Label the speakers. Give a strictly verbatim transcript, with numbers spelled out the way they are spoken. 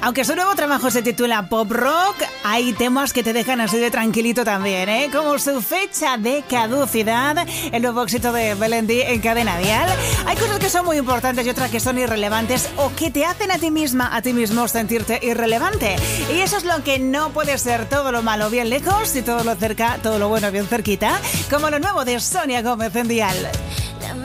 Speaker 1: Aunque su nuevo trabajo se titula Pop Rock, hay temas que te dejan así de tranquilito también, ¿eh? Como su fecha de caducidad, el nuevo éxito de Melendi en Cadena Dial. Hay cosas que son muy importantes y otras que son irrelevantes o que te hacen a ti misma, a ti mismo sentirte irrelevante. Y eso es lo que no puede ser, todo lo malo bien lejos y todo lo cerca, todo lo bueno bien cerquita, como lo nuevo de Sonia Gómez en Dial.